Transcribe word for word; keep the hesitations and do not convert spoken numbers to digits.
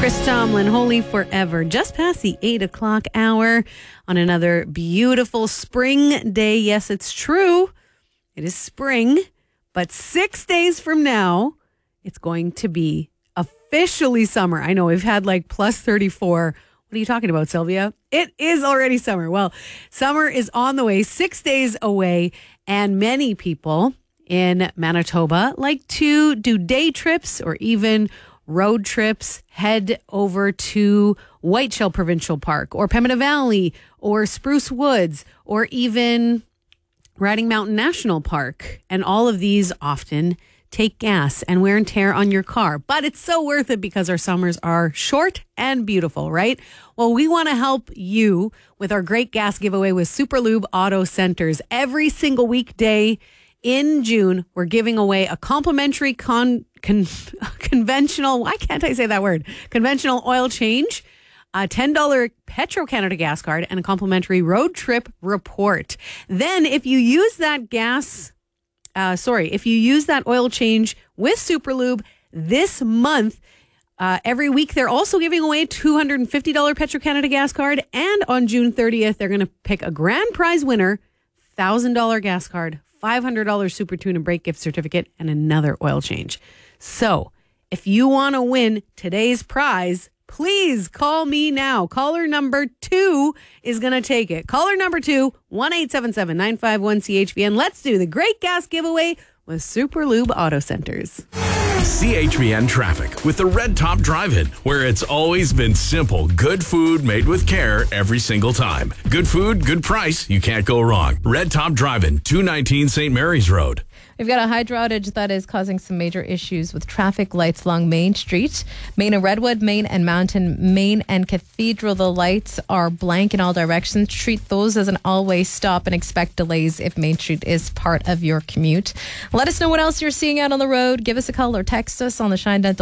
Chris Tomlin, Holy Forever, just past the eight o'clock hour on another beautiful spring day. Yes, it's true. It is spring, but six days from now, it's going to be officially summer. I know we've had like plus thirty-four. What are you talking about, Sylvia? It is already summer. Well, summer is on the way, six days away, and many people in Manitoba like to do day trips or even road trips, head over to Whiteshell Provincial Park or Pembina Valley or Spruce Woods or even Riding Mountain National Park. And all of these often take gas and wear and tear on your car. But it's so worth it because our summers are short and beautiful, right? Well, we want to help you with our great gas giveaway with Superlube Auto Centers. Every single weekday in June, we're giving away a complimentary con, con, conventional, why can't I say that word? Conventional oil change, a ten dollars Petro-Canada gas card, and a complimentary road trip report. Then if you use that gas, uh, sorry, if you use that oil change with Superlube this month, uh, every week they're also giving away a two hundred fifty dollars Petro-Canada gas card. And on June thirtieth, they're going to pick a grand prize winner, one thousand dollars gas card, five hundred dollars Super Tune and Brake gift certificate, and another oil change. So if you want to win today's prize, please call me now. Caller number two is going to take it. Caller number two, one eight seven seven, nine five one, C H V N. Let's do the great gas giveaway with Superlube Auto Centers. C H V N traffic with the Red Top Drive-In, where it's always been simple. Good food made with care every single time. Good food, good price. You can't go wrong. Red Top Drive-In, two nineteen Saint Mary's Road. We've got a hydro outage that is causing some major issues with traffic lights along Main Street. Main and Redwood, Main and Mountain, Main and Cathedral. The lights are blank in all directions. Treat those as an always stop and expect delays if Main Street is part of your commute. Let us know what else you're seeing out on the road. Give us a call or text us on the Shine Dental